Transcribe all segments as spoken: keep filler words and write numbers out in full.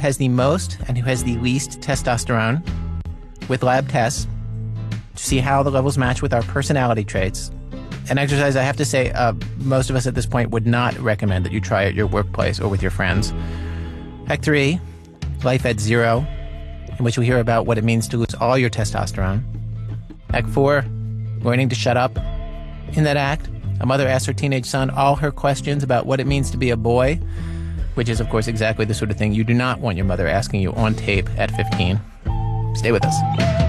has the most and who has the least testosterone with lab tests to see how the levels match with our personality traits. An exercise I have to say uh, most of us at this point would not recommend that you try at your workplace or with your friends. Hack three, Life at Zero, in which we hear about what it means to lose all your testosterone. Hack four, Learning to Shut Up. In that act, a mother asks her teenage son all her questions about what it means to be a boy, which is, of course, exactly the sort of thing you do not want your mother asking you on tape at fifteen. Stay with us.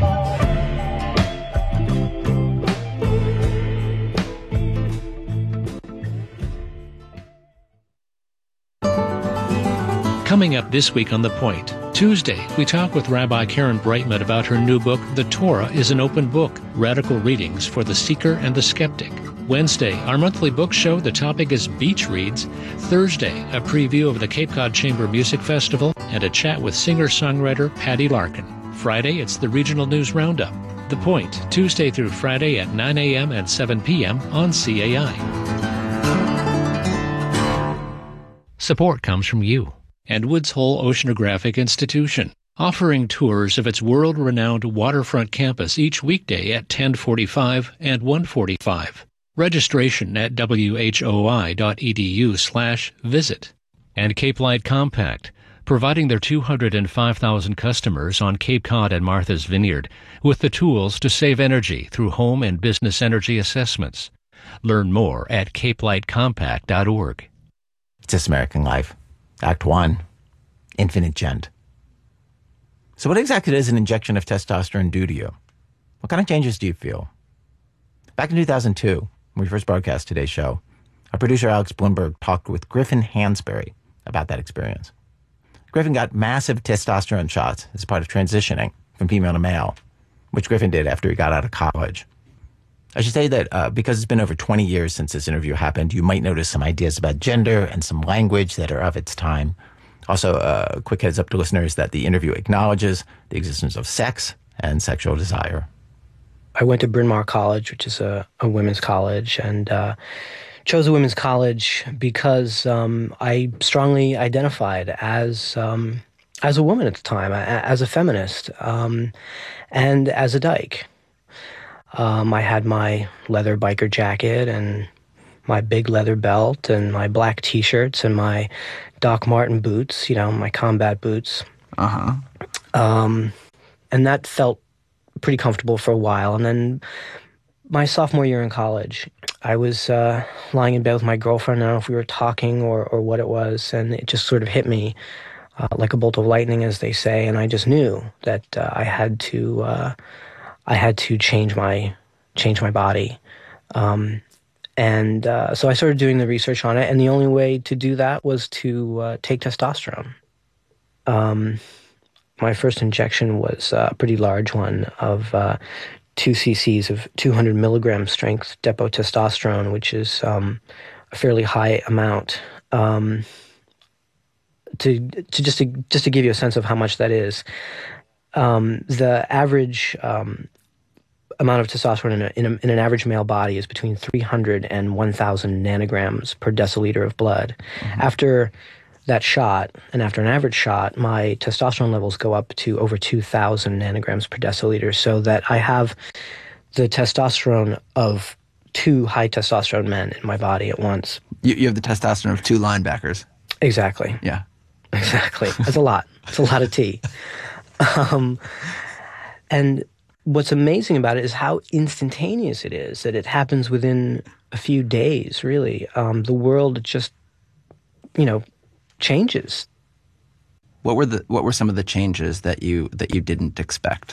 Coming up this week on The Point, Tuesday, we talk with Rabbi Karen Breitman about her new book, The Torah is an Open Book, Radical Readings for the Seeker and the Skeptic. Wednesday, our monthly book show, the topic is Beach Reads. Thursday, a preview of the Cape Cod Chamber Music Festival and a chat with singer-songwriter Patty Larkin. Friday, it's the Regional News Roundup. The Point, Tuesday through Friday at nine a.m. and seven p.m. on C A I. Support comes from you and Woods Hole Oceanographic Institution, offering tours of its world-renowned waterfront campus each weekday at ten forty-five and one forty-five. Registration at whoi.edu slash visit. And Cape Light Compact, providing their two hundred five thousand customers on Cape Cod and Martha's Vineyard with the tools to save energy through home and business energy assessments. Learn more at cape light compact dot org. It's This American Life. Act one, Infinite Gent. So what exactly does an injection of testosterone do to you? What kind of changes do you feel? Back in two thousand two, when we first broadcast today's show, our producer Alex Bloomberg talked with Griffin Hansberry about that experience. Griffin got massive testosterone shots as part of transitioning from female to male, which Griffin did after he got out of college. I should say that uh, because it's been over twenty years since this interview happened, you might notice some ideas about gender and some language that are of its time. Also, uh, a quick heads up to listeners that the interview acknowledges the existence of sex and sexual desire. I went to Bryn Mawr College, which is a, a women's college, and uh, chose a women's college because um, I strongly identified as um, as a woman at the time, as a feminist, um, and as a dyke. Um, I had my leather biker jacket and my big leather belt and my black T-shirts and my Doc Marten boots, you know, my combat boots. Uh-huh. Um, and that felt pretty comfortable for a while. And then my sophomore year in college, I was uh, lying in bed with my girlfriend. I don't know if we were talking or, or what it was, and it just sort of hit me uh, like a bolt of lightning, as they say. And I just knew that uh, I had to... Uh, I had to change my change my body. Um, and uh, so I started doing the research on it, and the only way to do that was to uh, take testosterone. Um, my first injection was a pretty large one of uh, two cc's of two hundred milligram strength depot testosterone, which is um, a fairly high amount. Um, to to just to just to give you a sense of how much that is. Um, the average um, amount of testosterone in, a, in, a, in an average male body is between three hundred and one thousand nanograms per deciliter of blood. Mm-hmm. After that shot, and after an average shot, my testosterone levels go up to over two thousand nanograms per deciliter, so that I have the testosterone of two high testosterone men in my body at once. You, you have the testosterone of two linebackers. Exactly. Yeah. Exactly. That's a lot. It's a lot of tea. Um, and what's amazing about it is how instantaneous it is, that it happens within a few days, really. Um, the world just, you know, changes. What were the what were some of the changes that you that you didn't expect?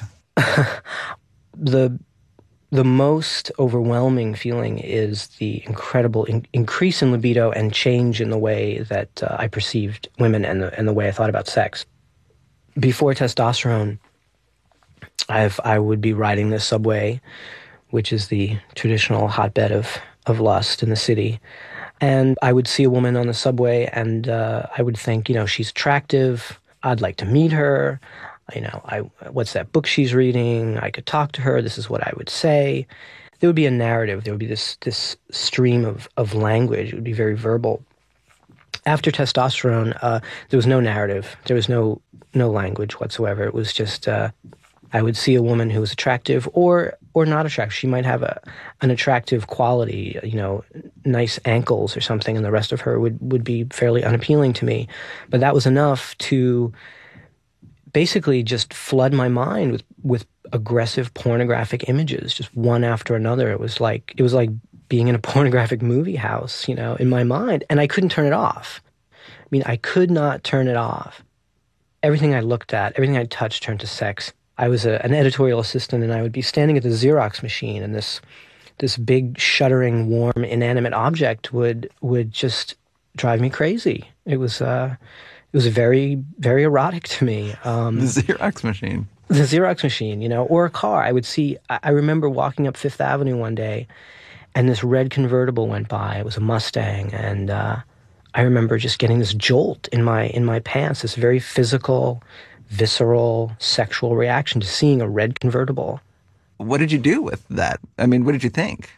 the the most overwhelming feeling is the incredible in, increase in libido and change in the way that uh, I perceived women and the and the way I thought about sex. Before testosterone, I've, I would be riding the subway, which is the traditional hotbed of, of lust in the city. And I would see a woman on the subway, and uh, I would think, you know, she's attractive. I'd like to meet her. You know, I what's that book she's reading? I could talk to her. This is what I would say. There would be a narrative. There would be this this stream of, of language. It would be very verbal. After testosterone, uh, there was no narrative. There was no no language whatsoever. It was just uh, I would see a woman who was attractive or or not attractive. She might have a an attractive quality, you know, nice ankles or something, and the rest of her would, would be fairly unappealing to me. But that was enough to basically just flood my mind with, with aggressive pornographic images, just one after another. It was like it was like being in a pornographic movie house, you know, in my mind, and I couldn't turn it off. I mean, I could not turn it off. Everything I looked at, everything I touched turned to sex. I was a, an editorial assistant, and I would be standing at the Xerox machine, and this this big, shuddering, warm, inanimate object would would just drive me crazy. It was uh, it was very, very erotic to me. Um, the Xerox machine. The Xerox machine, you know, or a car. I would see. I, I remember walking up Fifth Avenue one day, and this red convertible went by. It was a Mustang, and uh, I remember just getting this jolt in my in my pants. This very physical, visceral, sexual reaction to seeing a red convertible. What did you do with that? I mean, what did you think?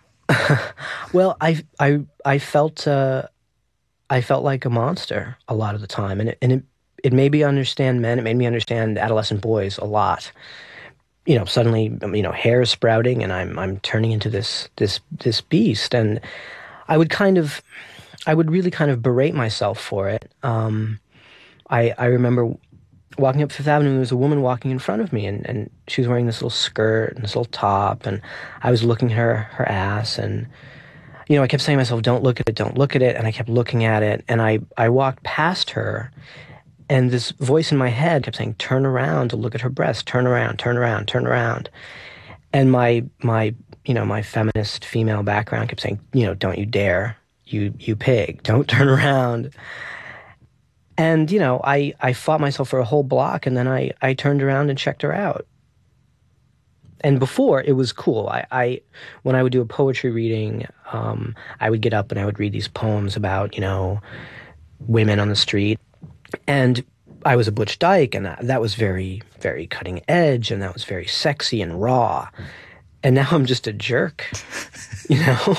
Well, I I I felt uh, I felt like a monster a lot of the time, and it and it it made me understand men. It made me understand adolescent boys a lot. You know, suddenly, you know, hair is sprouting, and I'm I'm turning into this this this beast, and I would kind of, I would really kind of berate myself for it. Um, I I remember walking up Fifth Avenue, and there was a woman walking in front of me, and, and she was wearing this little skirt and this little top, and I was looking at her her ass, and you know, I kept saying to myself, "Don't look at it, don't look at it," and I kept looking at it, and I I walked past her. And this voice in my head kept saying, "Turn around to look at her breast. Turn around, turn around, turn around." And my my you know my feminist female background kept saying, "You know, don't you dare, you you pig, don't turn around." And you know, I I fought myself for a whole block, and then I I turned around and checked her out. And before, it was cool. I, I when I would do a poetry reading, um, I would get up and I would read these poems about, you know, women on the street. And I was a Butch Dyke, and that was very, very cutting edge, and that was very sexy and raw. And now I'm just a jerk, you know?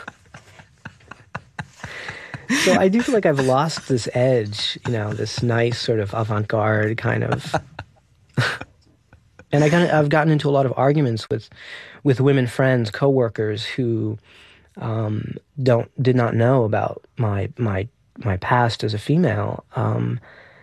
So I do feel like I've lost this edge, you know, this nice sort of avant-garde kind of... And I got, I've gotten into a lot of arguments with, with women friends, coworkers who um, don't did not know about my my my past as a female. Um,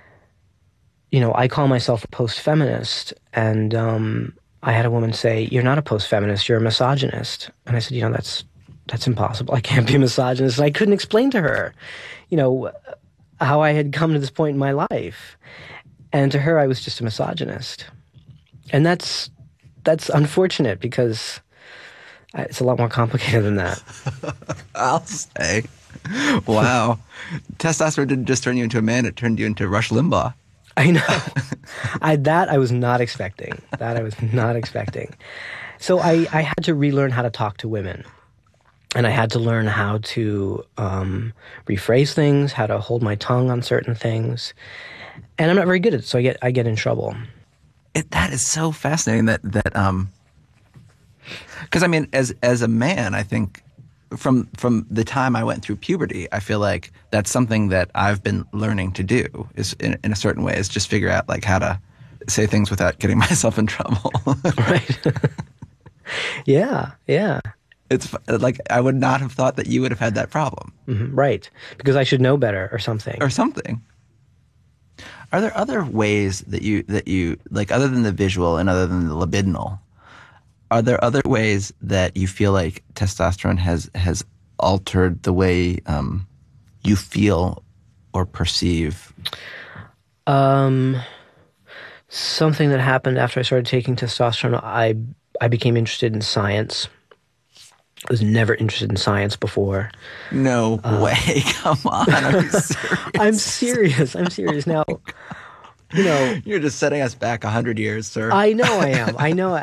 you know, I call myself a post-feminist, and um, I had a woman say, "You're not a post-feminist, you're a misogynist." And I said, you know, that's that's impossible. I can't be a misogynist. And I couldn't explain to her, you know, how I had come to this point in my life. And to her, I was just a misogynist. And that's that's unfortunate, because it's a lot more complicated than that. I'll say. Wow. Testosterone didn't just turn you into a man, it turned you into Rush Limbaugh. I know. I, that I was not expecting. That I was not expecting. So I, I had to relearn how to talk to women. And I had to learn how to um, rephrase things, how to hold my tongue on certain things. And I'm not very good at it, so I get I get in trouble. It, that is so fascinating that, that um, because I mean, as as a man, I think from from the time I went through puberty, I feel like that's something that I've been learning to do, is in, in a certain way, is just figure out like how to say things without getting myself in trouble. Right. Yeah, yeah. It's like I would not have thought that you would have had that problem. Mm-hmm, right, because I should know better or something. Or something. Are there other ways that you, that you, like other than the visual and other than the libidinal, are there other ways that you feel like testosterone has, has altered the way um, you feel or perceive? Um, something that happened after I started taking testosterone, I, I became interested in science. I was never interested in science before. No uh, way. Come on. Are you serious? I'm serious. I'm serious. Now, you know. You're just setting us back a hundred years, sir. I know I am. I know.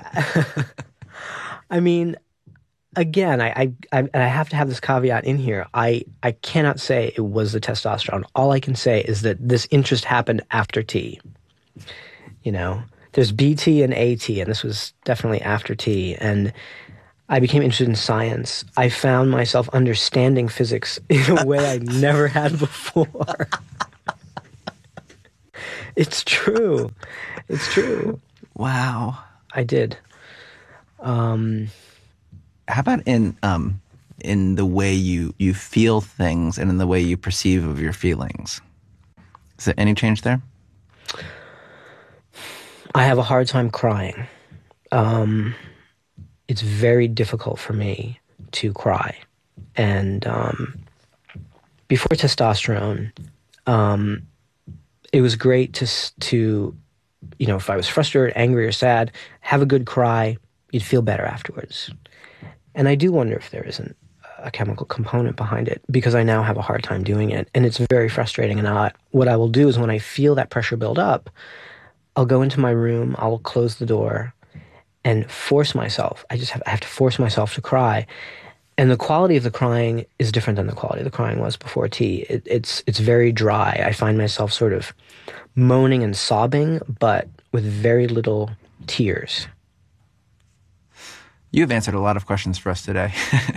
I mean, again, I, I, I, and I have to have this caveat in here. I, I cannot say it was the testosterone. All I can say is that this interest happened after T. You know, there's B T and A T, and this was definitely after T. And I became interested in science. I found myself understanding physics in a way I never had before. It's true. It's true. Wow. I did. Um, How about in um, in the way you, you feel things and in the way you perceive of your feelings? Is there any change there? I have a hard time crying. Um, it's very difficult for me to cry. And um, before testosterone, um, it was great to, to, you know, if I was frustrated, angry, or sad, have a good cry, you'd feel better afterwards. And I do wonder if there isn't a chemical component behind it, because I now have a hard time doing it. And it's very frustrating. And I, what I will do is when I feel that pressure build up, I'll go into my room, I'll close the door, and force myself. I just have, I have to force myself to cry. And the quality of the crying is different than the quality of the crying was before tea. It, it's it's very dry. I find myself sort of moaning and sobbing, but with very little tears. You've answered a lot of questions for us today.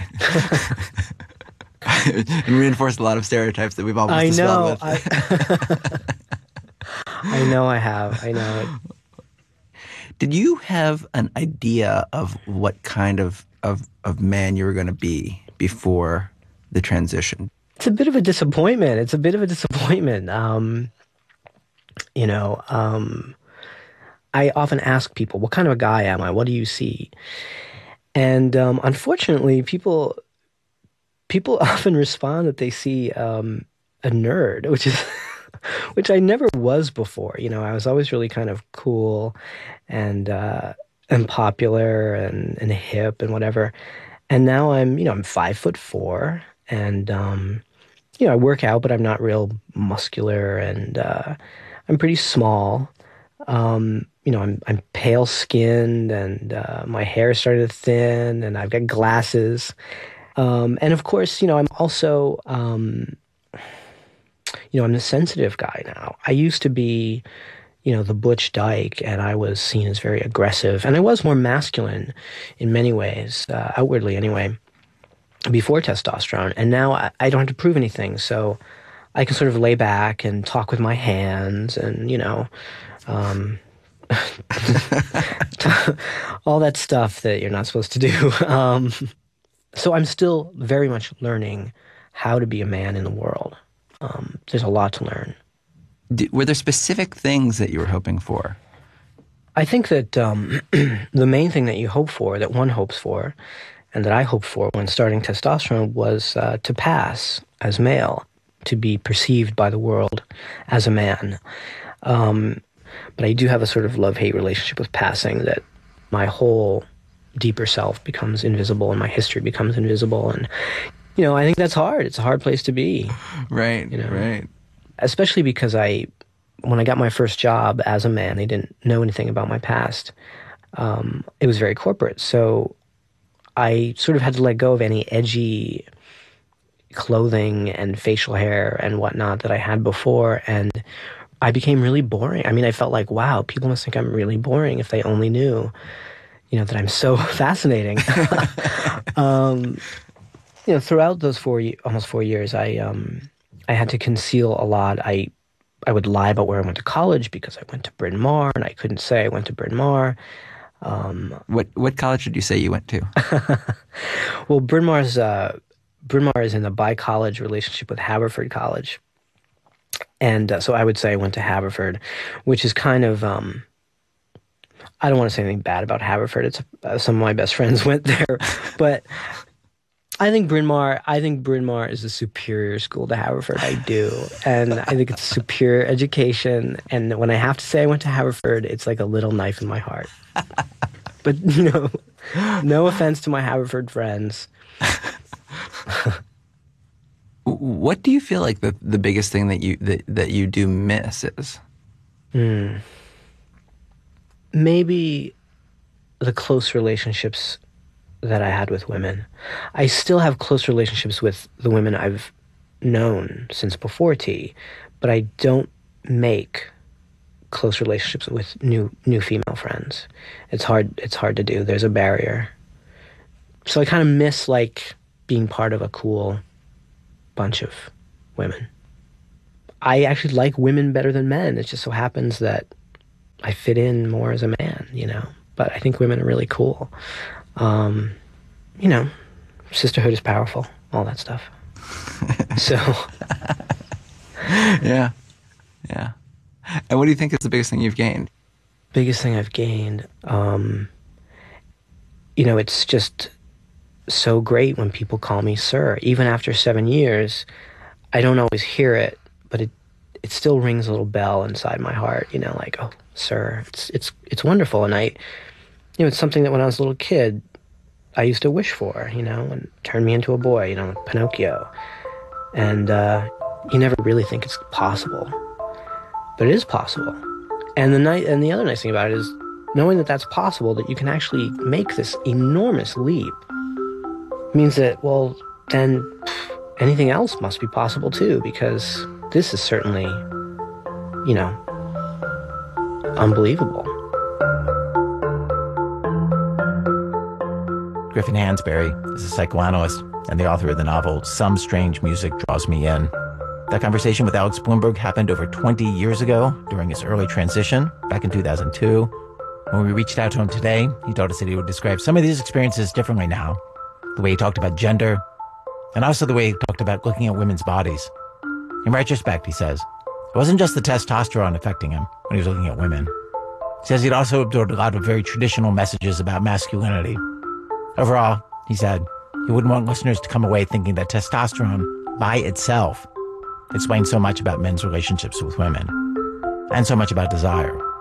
And reinforced a lot of stereotypes that we've almost I dispelled know. with. I, I know I have. I know it. Did you have an idea of what kind of, of, of man you were going to be before the transition? It's a bit of a disappointment. It's a bit of a disappointment. Um, you know, um, I often ask people, what kind of a guy am I? What do you see? And um, unfortunately, people people often respond that they see um, a nerd, which is which I never was before. You know, I was always really kind of cool and uh, and popular and, and hip and whatever. And now I'm, you know, I'm five foot four, and um, you know, I work out, but I'm not real muscular, and uh, I'm pretty small. Um, you know, I'm I'm pale skinned, and uh, my hair started to thin, and I've got glasses. Um, and of course, you know, I'm also, um, you know, I'm the sensitive guy now. I used to be, you know, the butch dyke, and I was seen as very aggressive, and I was more masculine in many ways, uh, outwardly anyway, before testosterone. And now I, I don't have to prove anything, so I can sort of lay back and talk with my hands, and you know. Um, all that stuff that you're not supposed to do. Um, so I'm still very much learning how to be a man in the world. Um, there's a lot to learn. Did, were there specific things that you were hoping for? I think that um, the main thing that you hope for, that one hopes for, and that I hoped for when starting testosterone was uh, to pass as male, to be perceived by the world as a man. Um, But I do have a sort of love-hate relationship with passing, that my whole deeper self becomes invisible and my history becomes invisible. And, you know, I think that's hard. It's a hard place to be. Right, you know? right. Especially because I, when I got my first job as a man, they didn't know anything about my past. Um, it was very corporate. So I sort of had to let go of any edgy clothing and facial hair and whatnot that I had before, and I became really boring. I mean, I felt like, wow, people must think I'm really boring if they only knew, you know, that I'm so fascinating. um, you know, throughout those four, almost four years, I um, I had to conceal a lot. I I would lie about where I went to college because I went to Bryn Mawr, and I couldn't say I went to Bryn Mawr. Um, what what college did you say you went to? Well, Bryn Mawr's uh, Bryn Mawr is in a bi-college relationship with Haverford College. And uh, so I would say I went to Haverford, which is kind of, um, I don't want to say anything bad about Haverford. It's uh, some of my best friends went there. But I think Bryn Mawr, I think Bryn Mawr is a superior school to Haverford. I do. And I think it's superior education. And when I have to say I went to Haverford, it's like a little knife in my heart. But, you know, no offense to my Haverford friends. What do you feel like the, the biggest thing that you that, that you do miss is? Mm. Maybe the close relationships that I had with women. I still have close relationships with the women I've known since before tea, but I don't make close relationships with new new female friends. It's hard. It's hard to do. There's a barrier. So I kind of miss like being part of a cool bunch of women. I actually like women better than men. It just so happens that I fit in more as a man, you know. But I think women are really cool. Um, you know, sisterhood is powerful, all that stuff. So. Yeah. Yeah. And what do you think is the biggest thing you've gained? Biggest thing I've gained, um, you know, it's just so great when people call me sir. Even after seven years, I don't always hear it, but it it still rings a little bell inside my heart, you know, like, oh, sir. It's it's it's wonderful. And I, you know, it's something that when I was a little kid, I used to wish for, you know, and turn me into a boy, you know, like Pinocchio. And uh, you never really think it's possible, but it is possible. And the ni- and the other nice thing about it is knowing that that's possible, that you can actually make this enormous leap, means that, well, then pff, anything else must be possible too, because this is certainly, you know, unbelievable. Griffin Hansberry is a psychoanalyst and the author of the novel Some Strange Music Draws Me In. That conversation with Alex Blumberg happened over twenty years ago during his early transition, back in two thousand two. When we reached out to him today, he told us that he would describe some of these experiences differently now. The way he talked about gender, and also the way he talked about looking at women's bodies. In retrospect, he says, it wasn't just the testosterone affecting him when he was looking at women. He says he'd also absorbed a lot of very traditional messages about masculinity. Overall, he said, he wouldn't want listeners to come away thinking that testosterone, by itself, explains so much about men's relationships with women, and so much about desire.